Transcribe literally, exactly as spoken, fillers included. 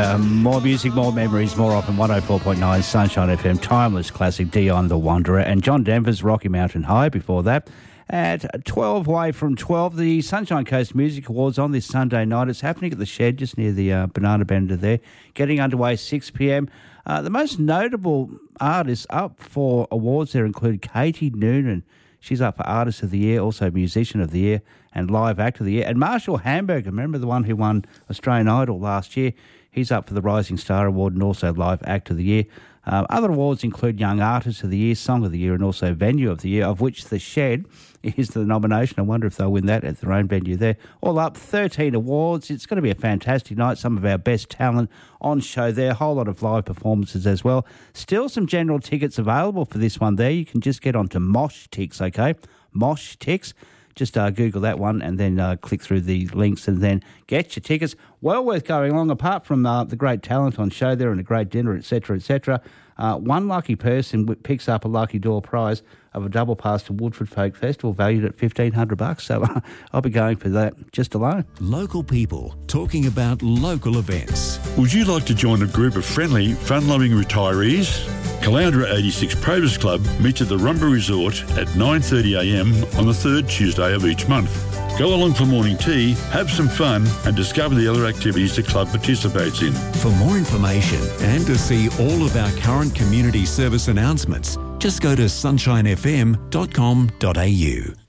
Uh, more music, more memories, more often. one oh four point nine Sunshine F M, timeless classic Dion the Wanderer, and John Denver's Rocky Mountain High before that. At twelve away from twelve, the Sunshine Coast Music Awards on this Sunday night. It's happening at the Shed just near the uh, Banana Bender there. Getting underway six p.m. Uh, the most notable artists up for awards there include Katie Noonan. She's up for Artist of the Year, also Musician of the Year and Live Act of the Year. And Marshall Hamburger, remember the one who won Australian Idol last year? He's up for the Rising Star Award and also Live Act of the Year. Uh, other awards include Young Artist of the Year, Song of the Year and also Venue of the Year, of which The Shed is the nomination. I wonder if they'll win that at their own venue there. All up, thirteen awards. It's going to be a fantastic night. Some of our best talent on show there. A whole lot of live performances as well. Still some general tickets available for this one there. You can just get onto Mosh Tix, okay? Mosh Tix. Just uh, Google that one and then uh, click through the links and then get your tickets. Well worth going along, apart from uh, the great talent on show there and a great dinner, et cetera, et cetera. Uh, one lucky person picks up a lucky door prize of a double pass to Woodford Folk Festival valued at fifteen hundred bucks. So uh, I'll be going for that just alone. Local people talking about local events. Would you like to join a group of friendly, fun-loving retirees? Caloundra eighty-six Provers Club meets at the Rumba Resort at nine thirty a m on the third Tuesday of each month. Go along for morning tea, have some fun and discover the other activities the club participates in. For more information and to see all of our current community service announcements, just go to sunshine f m dot com dot a u.